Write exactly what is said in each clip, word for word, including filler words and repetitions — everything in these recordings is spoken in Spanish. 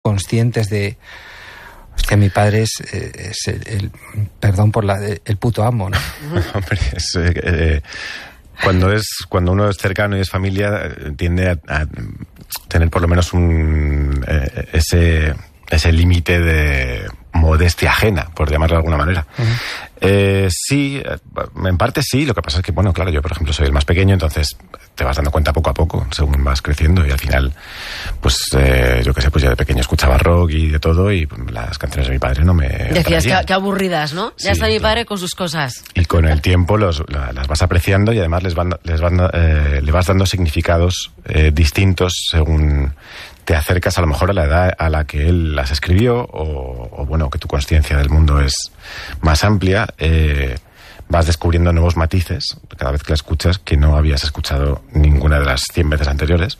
conscientes de... Hostia, mi padre es, es el, el... Perdón por la... El puto amo, ¿no? Hombre, es... Eh, eh, cuando, es, cuando uno es cercano y es familia, tiende a, a tener por lo menos un... Eh, ese... ese límite de modestia ajena, por llamarlo de alguna manera. Uh-huh. Eh, sí, en parte sí, lo que pasa es que, bueno, claro, yo por ejemplo soy el más pequeño, entonces te vas dando cuenta poco a poco, según vas creciendo, y al final, pues, eh, yo qué sé, pues ya de pequeño escuchaba rock y de todo, y las canciones de mi padre no me... Decías que, que aburridas, ¿no? Sí, ya está mi padre con sus cosas. Y con el tiempo los, la, las vas apreciando y además les van, les van, eh, le vas dando significados eh, distintos según... te acercas a lo mejor a la edad a la que él las escribió o, o bueno, que tu conciencia del mundo es más amplia, eh, vas descubriendo nuevos matices cada vez que la escuchas que no habías escuchado ninguna de las cien veces anteriores.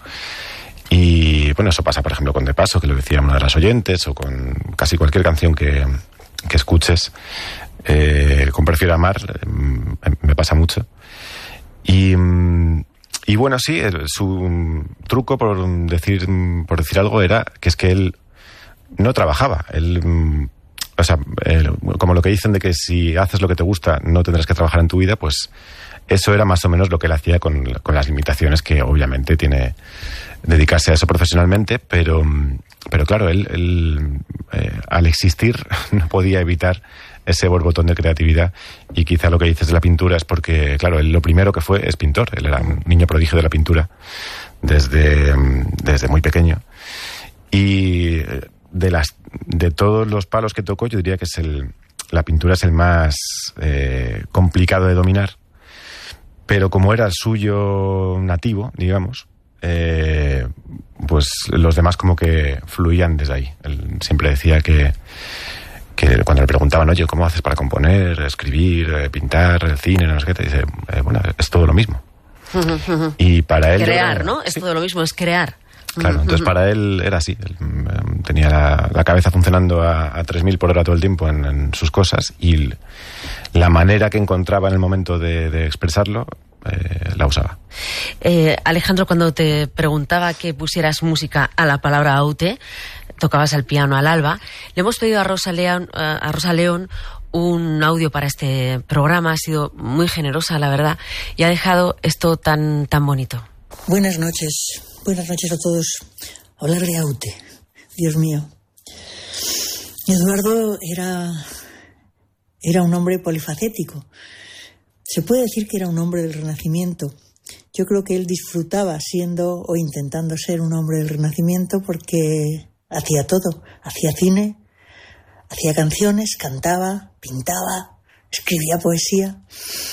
Y bueno, eso pasa por ejemplo con De Paso, que lo decía una de las oyentes, o con casi cualquier canción que, que escuches. Eh, con Prefiero Amar eh, me pasa mucho. Y... Y bueno, sí, el, su truco, por decir, por decir algo, era que es que él no trabajaba. Él, o sea, él, como lo que dicen de que si haces lo que te gusta no tendrás que trabajar en tu vida, pues eso era más o menos lo que él hacía con, con las limitaciones que obviamente tiene dedicarse a eso profesionalmente, pero, pero claro, él, él eh, al existir no podía evitar ese borbotón de creatividad, y quizá lo que dices de la pintura es porque, claro, él lo primero que fue es pintor. Él era un niño prodigio de la pintura desde, desde muy pequeño. Y de las de todos los palos que tocó, yo diría que es el la pintura es el más eh, complicado de dominar, pero como era el suyo nativo, digamos, eh, pues los demás como que fluían desde ahí. Él siempre decía que que cuando le preguntaban, oye, ¿cómo haces para componer, escribir, eh, pintar, el cine, no sé qué? Te dice, eh, bueno, es todo lo mismo. Y para él... Crear, era, ¿no? Es sí. todo lo mismo, es crear. Claro, entonces para él era así. Él, um, tenía la, la cabeza funcionando a, a tres mil por hora todo el tiempo en, en sus cosas, y el, la manera que encontraba en el momento de, de expresarlo, eh, la usaba. Eh, Alejandro, cuando te preguntaba que pusieras música a la palabra Aute, tocabas el piano al alba, le hemos pedido a Rosa León, a Rosa León un audio para este programa. Ha sido muy generosa, la verdad, y ha dejado esto tan, tan bonito. Buenas noches, buenas noches a todos. Hablar de Aute, Dios mío. Eduardo era, era un hombre polifacético. Se puede decir que era un hombre del Renacimiento. Yo creo que él disfrutaba siendo o intentando ser un hombre del Renacimiento porque hacía todo. Hacía cine, hacía canciones, cantaba, pintaba, escribía poesía.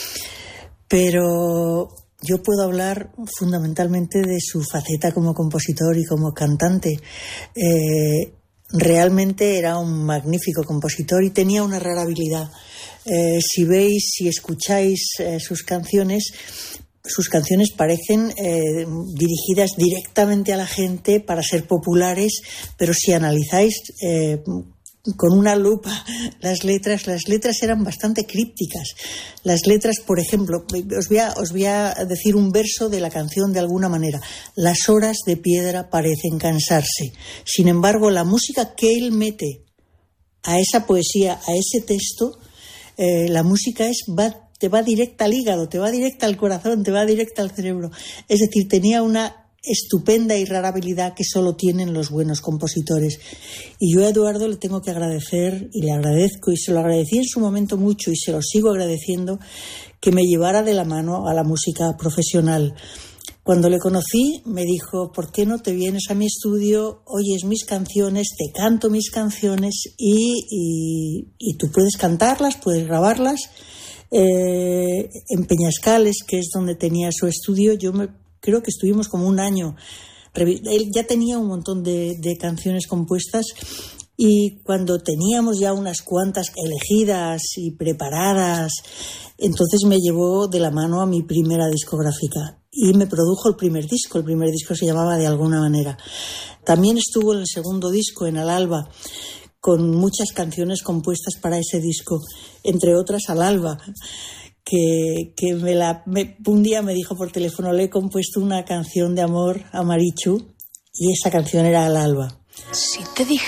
Pero yo puedo hablar fundamentalmente de su faceta como compositor y como cantante. Eh, realmente era un magnífico compositor y tenía una rara habilidad. Eh, si veis, si escucháis eh, sus canciones, sus canciones parecen eh, dirigidas directamente a la gente para ser populares, pero si analizáis eh, con una lupa las letras, las letras eran bastante crípticas. Las letras, por ejemplo, os voy a, os voy a decir un verso de la canción de alguna manera. Las horas de piedra parecen cansarse. Sin embargo, la música que él mete a esa poesía, a ese texto, eh, la música es va, te va directa al hígado, te va directa al corazón, te va directa al cerebro. Es decir, tenía una estupenda y rara habilidad que solo tienen los buenos compositores. Y yo a Eduardo le tengo que agradecer, y le agradezco, y se lo agradecí en su momento mucho, y se lo sigo agradeciendo, que me llevara de la mano a la música profesional. Cuando le conocí, me dijo, ¿por qué no te vienes a mi estudio, oyes mis canciones, te canto mis canciones y, y, y tú puedes cantarlas, puedes grabarlas? Eh, en Peñascales, que es donde tenía su estudio, yo me, creo que estuvimos como un año. Él ya tenía un montón de, de canciones compuestas, y cuando teníamos ya unas cuantas elegidas y preparadas, entonces me llevó de la mano a mi primera discográfica y me produjo el primer disco. El primer disco se llamaba De alguna manera. También estuvo en el segundo disco, en Al alba, con muchas canciones compuestas para ese disco, entre otras Al alba, que, que me la, me, un día me dijo por teléfono, le he compuesto una canción de amor a Marichu, y esa canción era Al alba. Si te dije